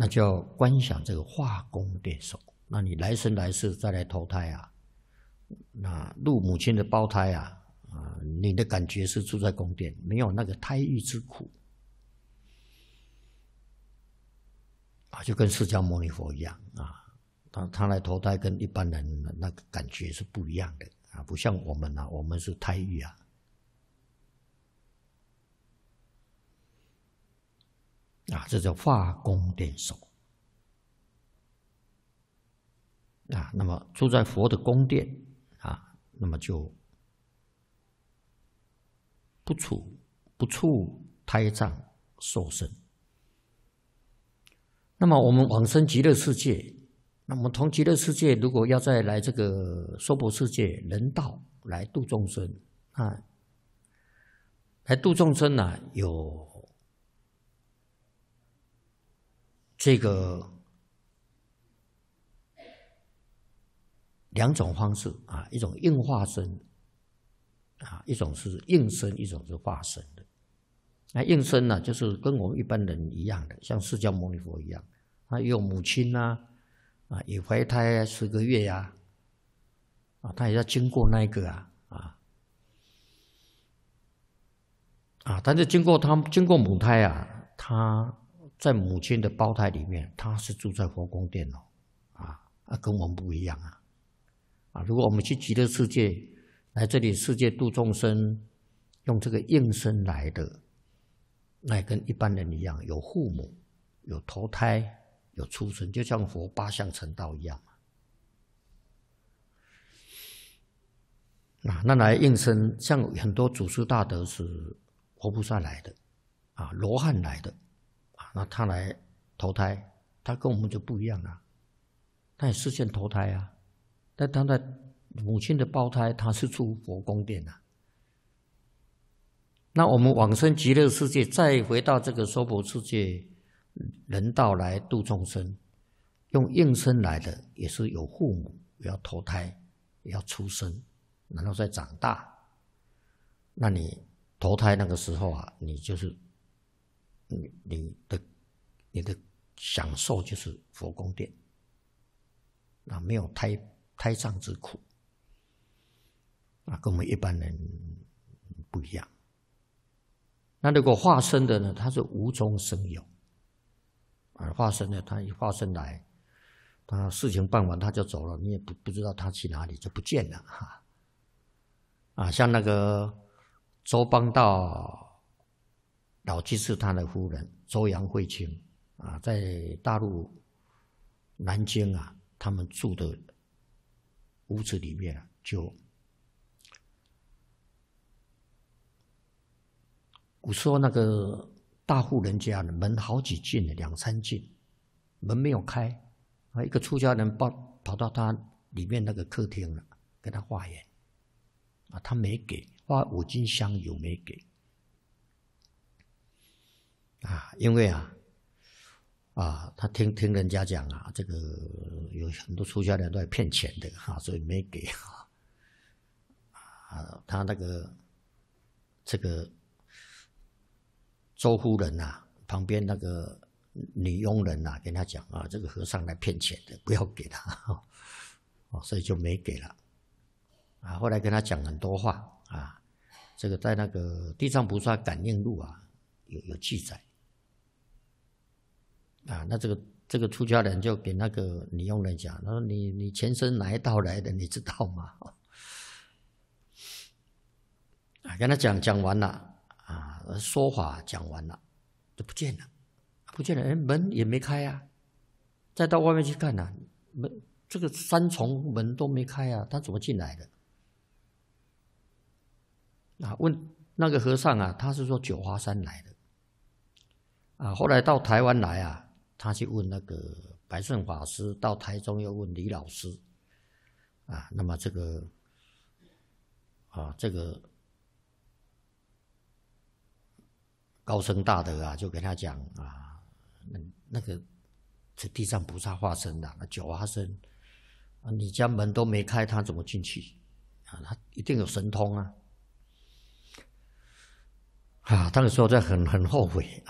那就要观想这个化宫殿手。那你来生来世再来投胎啊，那入母亲的胞胎啊，你的感觉是住在宫殿，没有那个胎狱之苦啊，就跟释迦牟尼佛一样啊，他来投胎跟一般人那个感觉是不一样的啊，不像我们啊，我们是胎狱啊。啊，这叫化宫殿手啊。那么住在佛的宫殿啊，那么就不触胎藏受生。那么我们往生极乐世界，那么从极乐世界如果要再来这个娑婆世界人道来度众生啊，来度众生呢，有这个两种方式啊，一种应化身啊，一种是应身，一种是化身的。那应身呢，就是跟我们一般人一样的，像释迦牟尼佛一样，他有母亲啊，也怀胎10个月呀，他也要经过那个但是经过母胎啊，他在母亲的胞胎里面，他是住在佛宫殿跟我们不一样如果我们去极乐世界，来这里世界度众生，用这个应身来的，那也跟一般人一样，有父母，有投胎，有出生，就像佛8相成道一样那来应身，像很多祖师大德是活菩萨来的罗汉来的那他来投胎，他跟我们就不一样他也实现投胎但他在母亲的胞胎，他是住佛宫殿那我们往生极乐世界，再回到这个娑婆世界人道来度众生，用应身来的，也是有父母，也要投胎，也要出生，然后再长大。那你投胎那个时候你就是你的享受就是佛宫殿没有胎藏之苦跟我们一般人不一样。那如果化身的呢，他是无中生有化身的，他一化身来，他事情办完他就走了，你也不知道他去哪里，就不见了像那个周邦道老居士他的夫人周杨慧卿在大陆南京他们住的屋子里面就古时候那个大户人家的门好几进2、3进，门没有开一个出家人跑到他里面那个客厅了，跟他化缘他没给，花5斤香油没给因为他听人家讲这个有很多出家人都在骗钱的所以没给他那个这个周夫人旁边那个女佣人跟他讲这个和尚来骗钱的，不要给他所以就没给了后来跟他讲很多话这个在那个地藏菩萨感应录有记载那这个出家人就给那个女佣人讲，他说你前生哪一道来的，你知道吗？跟他讲完了说法讲完了就不见了，门也没开再到外面去看门这个3重门都没开他怎么进来的？问那个和尚他是说九华山来的后来到台湾来他去问那个白胜法师，到台中又问李老师那么这个高僧大德就给他讲那个是地藏菩萨化身的九华身你家门都没开，他怎么进去他一定有神通那个时候在很后悔